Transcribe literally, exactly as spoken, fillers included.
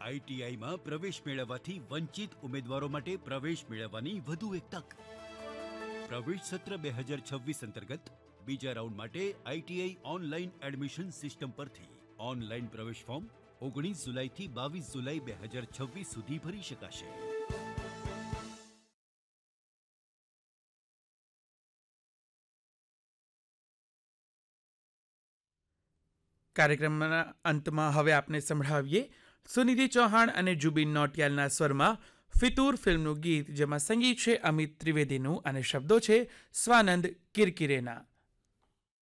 આઈટીઆઈમાં પ્રવેશ મેળવવાથી વંચિત ઉમેદવારો માટે પ્રવેશ મેળવવાની વધુ એક તક. પ્રવેશ સત્ર બે હજાર છવ્વીસ અંતર્ગત બીજા રાઉન્ડ માટે આઈટીઆઈ ઓનલાઈન એડમિશન સિસ્ટમ પરથી ઓનલાઈન પ્રવેશ ફોર્મ ઓગણીસ જુલાઈથી બાવીસ જુલાઈ બે હજાર છવ્વીસ સુધી ભરી શકાશે. કાર્યક્રમના અંતમાં હવે આપને સંભળાવીએ સુનિધિ ચૌહાણ અને જુબિન નોટિયાલના સ્વરમાં ફિતૂર ફિલ્મનું ગીત, જેમાં સંગીત છે અમિત ત્રિવેદીનું અને શબ્દો છે સ્વાનંદ કિરકિરેના.